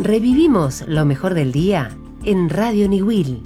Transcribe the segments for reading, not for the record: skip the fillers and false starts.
Revivimos lo mejor del día en Radio Niwil.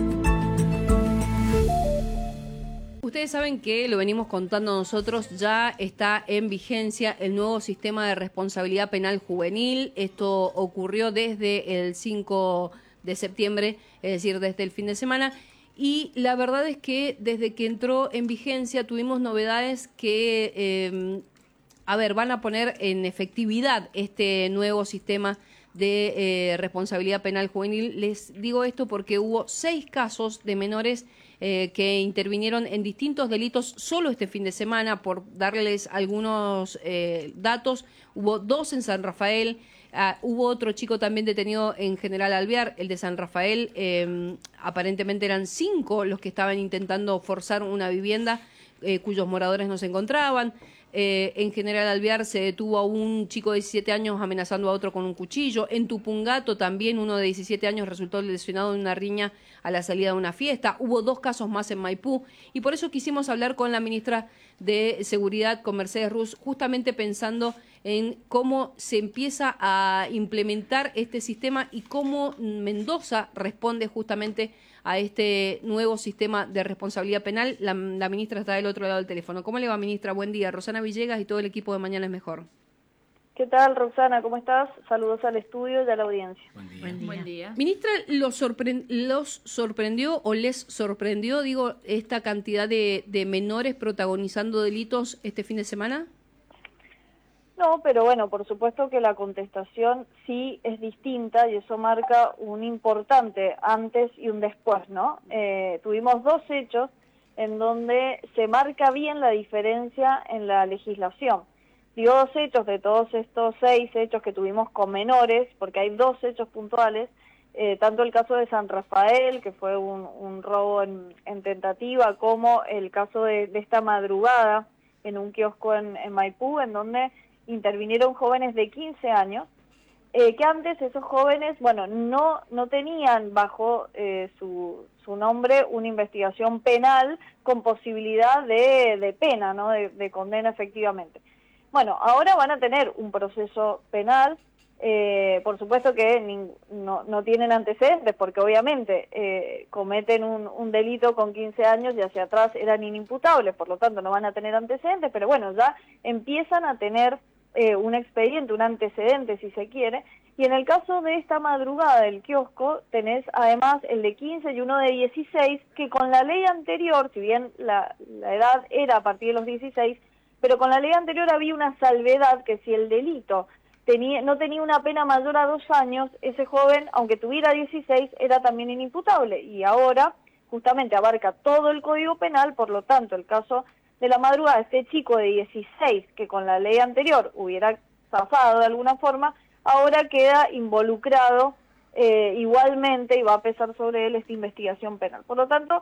Ustedes saben que lo venimos contando nosotros, ya está en vigencia el nuevo sistema de responsabilidad penal juvenil. Esto ocurrió desde el 5 de septiembre, es decir, desde el fin de semana. Y la verdad es que desde que entró en vigencia tuvimos novedades que, van a poner en efectividad este nuevo sistema de responsabilidad penal juvenil. Les digo esto porque hubo 6 casos de menores que intervinieron en distintos delitos solo este fin de semana. Por darles algunos datos, hubo 2 en San Rafael, hubo otro chico también detenido en General Alvear, el de San Rafael. Aparentemente eran 5 los que estaban intentando forzar una vivienda cuyos moradores no se encontraban. En General Alvear se detuvo a un chico de 17 años amenazando a otro con un cuchillo. En Tupungato también uno de 17 años resultó lesionado en una riña a la salida de una fiesta. Hubo 2 casos más en Maipú y por eso quisimos hablar con la ministra de Seguridad, con Mercedes Ruz, justamente pensando en cómo se empieza a implementar este sistema y cómo Mendoza responde justamente a este nuevo sistema de responsabilidad penal. La ministra está del otro lado del teléfono. ¿Cómo le va, ministra? Buen día. Rosana Villegas y todo el equipo de Mañana es Mejor. ¿Qué tal, Roxana? ¿Cómo estás? Saludos al estudio y a la audiencia. Buen día. Buen día. Ministra, ¿los sorprendió o les sorprendió, esta cantidad de menores protagonizando delitos este fin de semana? No, pero bueno, por supuesto que la contestación sí es distinta y eso marca un importante antes y un después, ¿no? Tuvimos 2 hechos en donde se marca bien la diferencia en la legislación. Digo 2 hechos de todos estos 6 hechos que tuvimos con menores, porque hay 2 hechos puntuales, tanto el caso de San Rafael, que fue un robo en tentativa, como el caso de esta madrugada en un kiosco en Maipú, en donde intervinieron jóvenes de 15 años, que antes esos jóvenes, no tenían bajo su nombre una investigación penal con posibilidad de pena, ¿no? De condena efectivamente. Bueno, ahora van a tener un proceso penal, por supuesto que no tienen antecedentes, porque obviamente cometen un delito con 15 años y hacia atrás eran inimputables, por lo tanto no van a tener antecedentes, pero bueno, ya empiezan a tener un expediente, un antecedente si se quiere, y en el caso de esta madrugada del kiosco tenés además el de 15 y uno de 16, que con la ley anterior, si bien la edad era a partir de los 16, pero con la ley anterior había una salvedad que si el delito no tenía una pena mayor a 2 años, ese joven, aunque tuviera 16, era también inimputable, y ahora justamente abarca todo el Código Penal, por lo tanto el caso de la madrugada, este chico de 16, que con la ley anterior hubiera zafado de alguna forma, ahora queda involucrado igualmente y va a pesar sobre él esta investigación penal. Por lo tanto,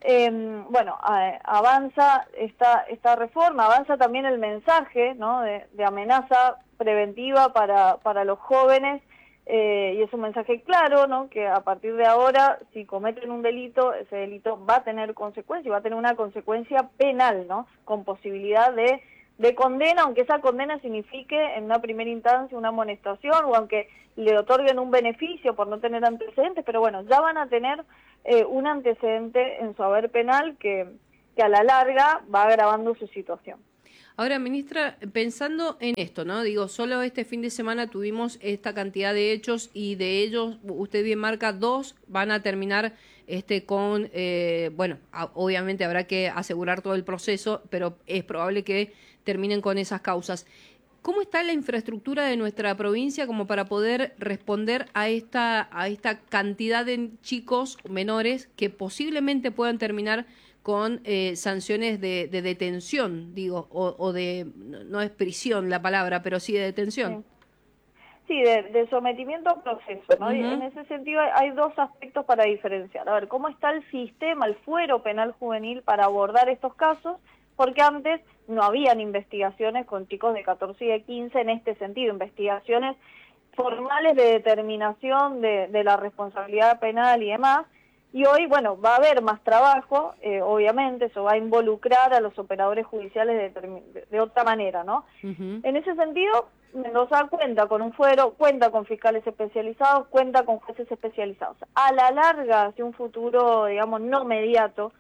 avanza esta reforma, avanza también el mensaje, ¿no?, de amenaza preventiva para los jóvenes, y es un mensaje claro, ¿no?, que a partir de ahora, si cometen un delito, ese delito va a tener consecuencias, va a tener una consecuencia penal, ¿no?, con posibilidad de condena, aunque esa condena signifique en una primera instancia una amonestación o aunque le otorguen un beneficio por no tener antecedentes, pero bueno, ya van a tener un antecedente en su haber penal que a la larga va agravando su situación. Ahora, ministra, pensando en esto, ¿no? Solo este fin de semana tuvimos esta cantidad de hechos y de ellos, usted bien marca, 2 van a terminar con, obviamente habrá que asegurar todo el proceso, pero es probable que terminen con esas causas. ¿Cómo está la infraestructura de nuestra provincia como para poder responder a esta cantidad de chicos menores que posiblemente puedan terminar con sanciones de detención, o de, no es prisión la palabra, pero sí de detención? Sí, de sometimiento a proceso, ¿no? Y en ese sentido hay 2 aspectos para diferenciar. A ver, ¿cómo está el sistema, el fuero penal juvenil para abordar estos casos? Porque antes no habían investigaciones con chicos de 14 y de 15 en este sentido, investigaciones formales de determinación de la responsabilidad penal y demás. Y hoy, va a haber más trabajo, obviamente, eso va a involucrar a los operadores judiciales de otra manera, ¿no? En ese sentido, Mendoza cuenta con un fuero, cuenta con fiscales especializados, cuenta con jueces especializados. A la larga, hacia un futuro, digamos, no mediato,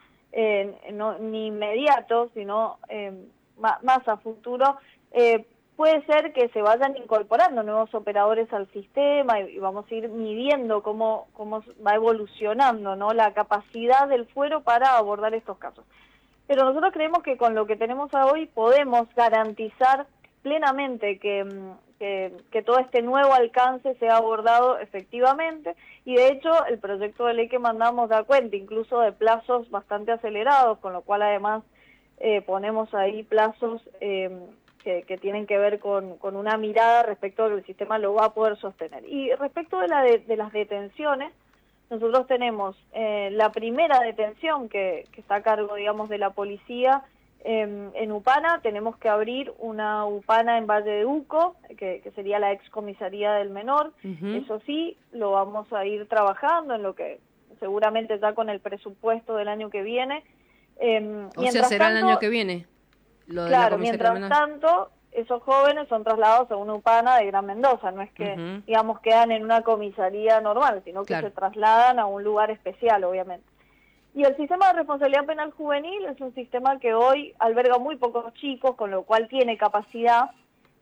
ni inmediato, sino más a futuro, puede ser que se vayan incorporando nuevos operadores al sistema y vamos a ir midiendo cómo va evolucionando, ¿no?, la capacidad del fuero para abordar estos casos. Pero nosotros creemos que con lo que tenemos hoy podemos garantizar plenamente que todo este nuevo alcance sea abordado efectivamente, y de hecho el proyecto de ley que mandamos da cuenta incluso de plazos bastante acelerados, con lo cual además ponemos ahí plazos que tienen que ver con una mirada respecto a que el sistema lo va a poder sostener. Y respecto de las detenciones, nosotros tenemos la primera detención que está a cargo, digamos, de la policía en Upana. Tenemos que abrir una Upana en Valle de Uco, que sería la excomisaría del menor. Eso sí, lo vamos a ir trabajando en lo que seguramente ya con el presupuesto del año que viene. O sea, será el año que viene. Lo de claro, mientras tanto, esos jóvenes son trasladados a una Upana de Gran Mendoza, no es que, digamos, quedan en una comisaría normal, sino que se trasladan a un lugar especial, obviamente. Y el sistema de responsabilidad penal juvenil es un sistema que hoy alberga muy pocos chicos, con lo cual tiene capacidad,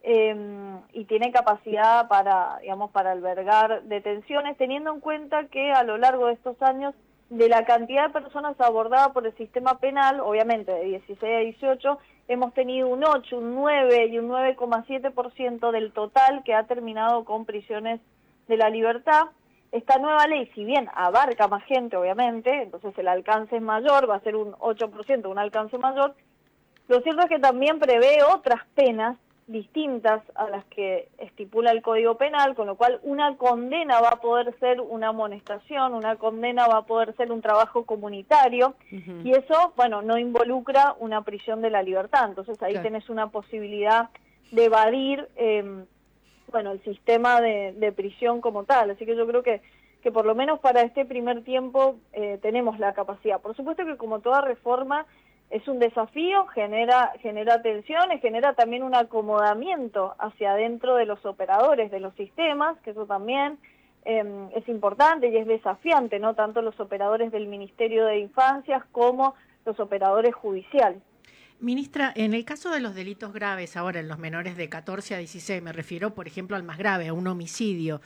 y tiene capacidad para, digamos, para albergar detenciones, teniendo en cuenta que a lo largo de estos años, de la cantidad de personas abordadas por el sistema penal, obviamente de 16 a 18, hemos tenido un 8, un 9 y un 9,7% del total que ha terminado con prisiones de la libertad. Esta nueva ley, si bien abarca más gente, obviamente, entonces el alcance es mayor, va a ser un 8%, un alcance mayor, lo cierto es que también prevé otras penas distintas a las que estipula el Código Penal, con lo cual una condena va a poder ser una amonestación, una condena va a poder ser un trabajo comunitario, y eso, bueno, no involucra una prisión de la libertad. Entonces ahí tenés una posibilidad de evadir, bueno, el sistema de prisión como tal. Así que yo creo que por lo menos para este primer tiempo tenemos la capacidad. Por supuesto que como toda reforma, es un desafío, genera tensiones, genera también un acomodamiento hacia adentro de los operadores de los sistemas, que eso también es importante y es desafiante, ¿no?, tanto los operadores del Ministerio de Infancias como los operadores judiciales. Ministra, en el caso de los delitos graves, ahora en los menores de 14 a 16, me refiero, por ejemplo, al más grave, a un homicidio,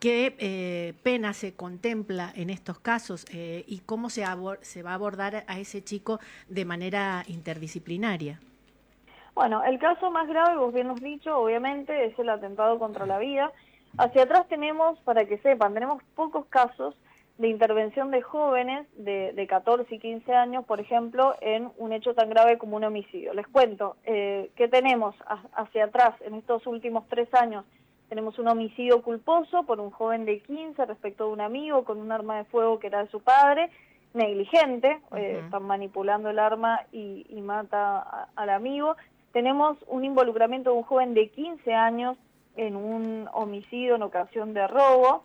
¿qué pena se contempla en estos casos y cómo se va a abordar a ese chico de manera interdisciplinaria? Bueno, el caso más grave, vos bien lo has dicho, obviamente, es el atentado contra la vida. Hacia atrás tenemos, para que sepan, tenemos pocos casos de intervención de jóvenes de 14 y 15 años, por ejemplo, en un hecho tan grave como un homicidio. Les cuento que tenemos hacia atrás, en estos últimos 3 años, tenemos un homicidio culposo por un joven de 15 respecto de un amigo con un arma de fuego que era de su padre, negligente, están manipulando el arma y mata al amigo. Tenemos un involucramiento de un joven de 15 años en un homicidio en ocasión de robo,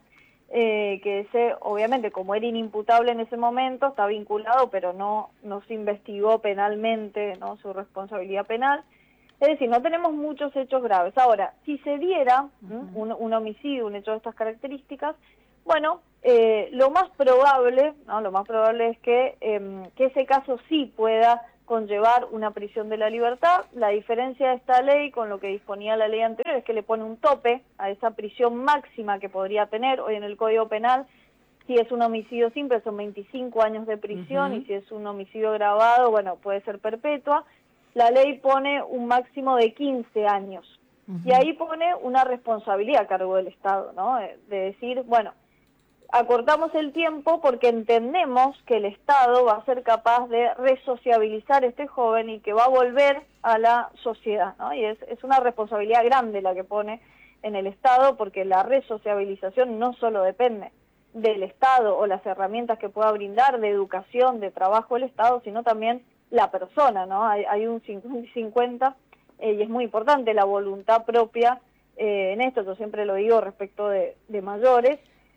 que ese, obviamente, como era inimputable en ese momento, está vinculado, pero no se investigó penalmente, ¿no?, su responsabilidad penal. Es decir, no tenemos muchos hechos graves. Ahora, si se diera un homicidio, un hecho de estas características, bueno, lo más probable, ¿no?, lo más probable es que ese caso sí pueda conllevar una prisión de la libertad. La diferencia de esta ley con lo que disponía la ley anterior es que le pone un tope a esa prisión máxima que podría tener. Hoy en el Código Penal, si es un homicidio simple, son 25 años de prisión, y si es un homicidio agravado, bueno, puede ser perpetua. La ley pone un máximo de 15 años, y ahí pone una responsabilidad a cargo del Estado, ¿no?, de decir, bueno, acortamos el tiempo porque entendemos que el Estado va a ser capaz de resociabilizar a este joven y que va a volver a la sociedad, ¿no? Y es una responsabilidad grande la que pone en el Estado, porque la resociabilización no solo depende del Estado o las herramientas que pueda brindar de educación, de trabajo el Estado, sino también la persona, ¿no? Hay un 50-50 y es muy importante la voluntad propia en esto. Yo siempre lo digo respecto de mayores.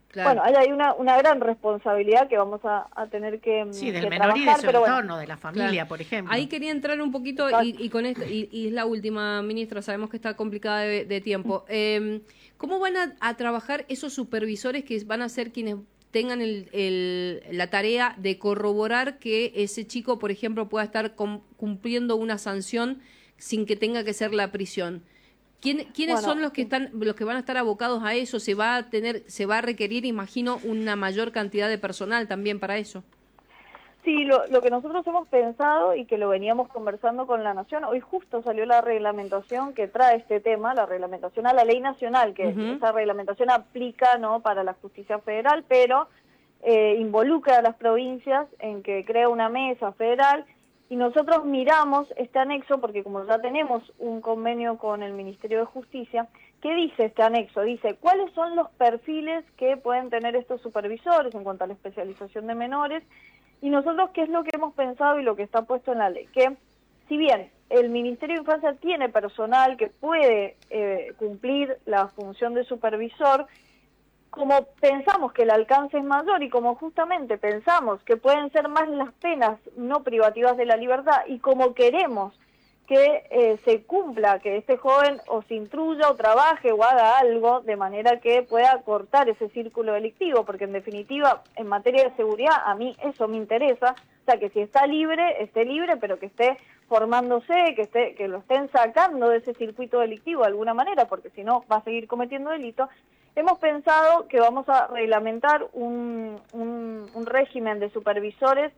Claro. Bueno, hay una gran responsabilidad que vamos a tener que Sí, del que menor y de trabajar, su pero bueno, entorno, de la familia, Claro. por ejemplo. Ahí quería entrar un poquito y con esto, y es la última, ministra, sabemos que está complicada de tiempo. ¿Cómo van a trabajar esos supervisores que van a ser quienes tengan la tarea de corroborar que ese chico, por ejemplo, pueda estar cumpliendo una sanción sin que tenga que ser la prisión? ¿Quiénes Bueno, son los que van a estar abocados a eso? Se va a requerir, imagino, una mayor cantidad de personal también para eso. Sí, lo que nosotros hemos pensado y que lo veníamos conversando con la Nación, hoy justo salió la reglamentación que trae este tema, la reglamentación a la ley nacional, que esa reglamentación aplica, ¿no?, para la justicia federal, pero involucra a las provincias en que crea una mesa federal, y nosotros miramos este anexo porque como ya tenemos un convenio con el Ministerio de Justicia, ¿qué dice este anexo? Dice cuáles son los perfiles que pueden tener estos supervisores en cuanto a la especialización de menores. Y nosotros, ¿qué es lo que hemos pensado y lo que está puesto en la ley? Que si bien el Ministerio de Infancia tiene personal que puede cumplir la función de supervisor, como pensamos que el alcance es mayor y como justamente pensamos que pueden ser más las penas no privativas de la libertad y como queremos que se cumpla, que este joven o se intruya o trabaje o haga algo de manera que pueda cortar ese círculo delictivo, porque en definitiva, en materia de seguridad, a mí eso me interesa, o sea, que si está libre, esté libre, pero que esté formándose, que lo estén sacando de ese circuito delictivo de alguna manera, porque si no va a seguir cometiendo delitos. Hemos pensado que vamos a reglamentar un régimen de supervisores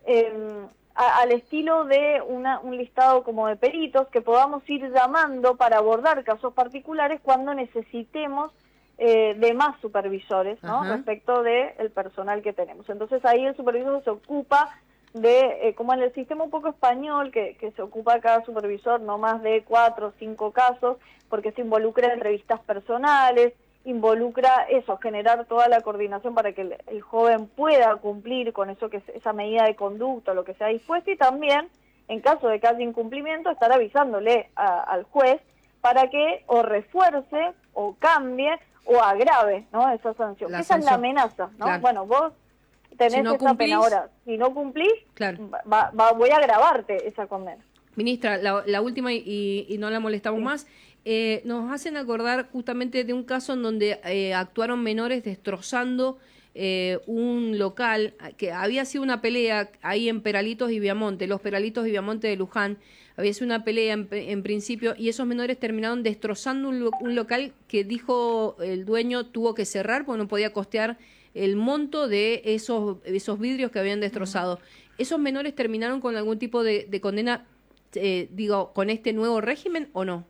al estilo de un listado como de peritos que podamos ir llamando para abordar casos particulares cuando necesitemos de más supervisores, ¿no?, respecto del personal que tenemos. Entonces ahí el supervisor se ocupa de, como en el sistema un poco español, que se ocupa cada supervisor no más de 4 o 5 casos, porque se involucra en entrevistas personales, involucra eso, generar toda la coordinación para que el joven pueda cumplir con eso, que es esa medida de conducta, lo que se ha dispuesto, y también, en caso de que haya incumplimiento, estar avisándole al juez para que o refuerce, o cambie, o agrave, ¿no?, esa sanción. Esa es la amenaza, ¿no? Claro. Bueno, vos tenés Si no esa pena ahora, si no cumplís, claro, voy a agravarte esa condena. Ministra, la última y no la molestamos más. Nos hacen acordar justamente de un caso en donde actuaron menores destrozando un local, que había sido una pelea ahí en Peralitos y Viamonte, los Peralitos y Viamonte de Luján. Había sido una pelea en principio y esos menores terminaron destrozando un local que dijo el dueño tuvo que cerrar porque no podía costear el monto de esos vidrios que habían destrozado. ¿Esos menores terminaron con algún tipo de condena, con este nuevo régimen o no?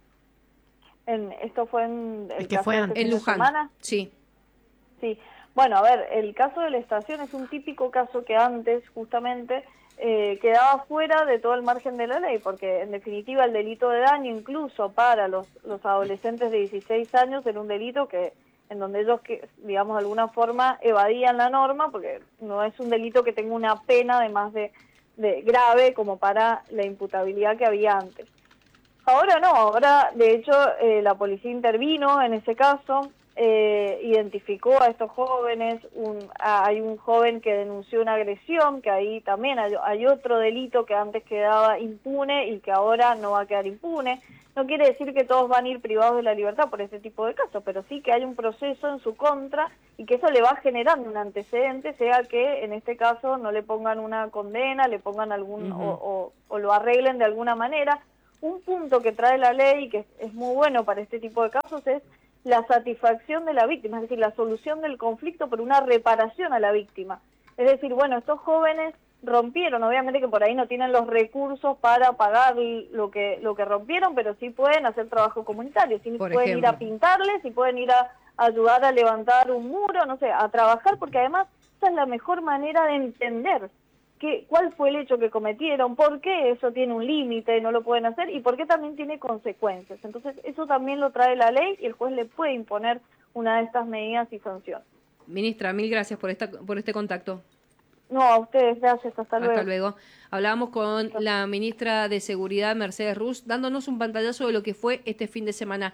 Esto fue en el caso fue de en Luján. semana. Sí. Sí, bueno, a ver, el caso de la estación es un típico caso que antes justamente quedaba fuera de todo el margen de la ley, porque en definitiva el delito de daño, incluso para los adolescentes de 16 años, era un delito en donde ellos, digamos, de alguna forma evadían la norma, porque no es un delito que tenga una pena además de grave como para la imputabilidad que había antes. Ahora no, ahora de hecho la policía intervino en ese caso, identificó a estos jóvenes, hay un joven que denunció una agresión, que ahí también hay otro delito que antes quedaba impune y que ahora no va a quedar impune. No quiere decir que todos van a ir privados de la libertad por este tipo de casos, pero sí que hay un proceso en su contra y que eso le va generando un antecedente, sea que en este caso no le pongan una condena, le pongan algún o lo arreglen de alguna manera. Un punto que trae la ley y que es muy bueno para este tipo de casos es la satisfacción de la víctima, es decir, la solución del conflicto por una reparación a la víctima. Es decir, bueno, estos jóvenes rompieron, obviamente que por ahí no tienen los recursos para pagar lo que rompieron, pero sí pueden hacer trabajo comunitario, sí pueden ir a pintarles, sí pueden ir a ayudar a levantar un muro, no sé, a trabajar, porque además esa es la mejor manera de entender cuál fue el hecho que cometieron, por qué eso tiene un límite, no lo pueden hacer, y por qué también tiene consecuencias. Entonces, eso también lo trae la ley y el juez le puede imponer una de estas medidas y sanciones. Ministra, mil gracias por este contacto. No, a ustedes, gracias, hasta luego. Hasta luego. Hablábamos con la ministra de Seguridad, Mercedes Ruz, dándonos un pantallazo de lo que fue este fin de semana.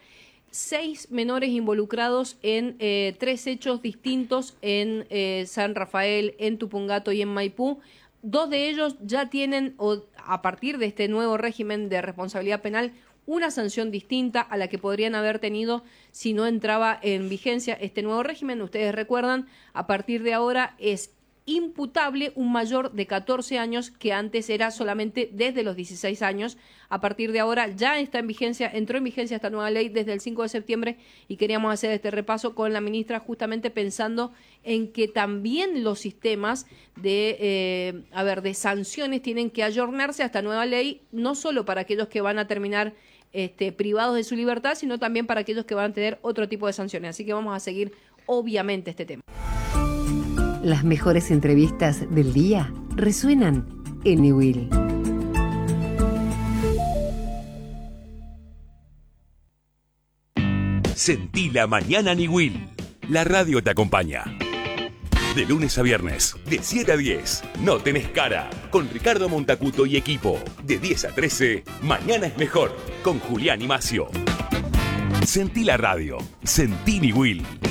6 menores involucrados en 3 hechos distintos en San Rafael, en Tupungato y en Maipú. 2 de ellos ya tienen, a partir de este nuevo régimen de responsabilidad penal, una sanción distinta a la que podrían haber tenido si no entraba en vigencia este nuevo régimen. Ustedes recuerdan, a partir de ahora es imputable un mayor de 14 años, que antes era solamente desde los 16 años. A partir de ahora ya está en vigencia, entró en vigencia esta nueva ley desde el 5 de septiembre y queríamos hacer este repaso con la ministra justamente pensando en que también los sistemas de sanciones tienen que ayornarse a esta nueva ley, no solo para aquellos que van a terminar privados de su libertad, sino también para aquellos que van a tener otro tipo de sanciones. Así que vamos a seguir obviamente este tema. Las mejores entrevistas del día resuenan en Niwil. Sentí la mañana Niwil. La radio te acompaña. De lunes a viernes, de 7 a 10, No Tenés Cara, con Ricardo Montacuto y equipo. De 10 a 13, Mañana es Mejor, con Julián y Macio. Sentí la radio. Sentí Niwil.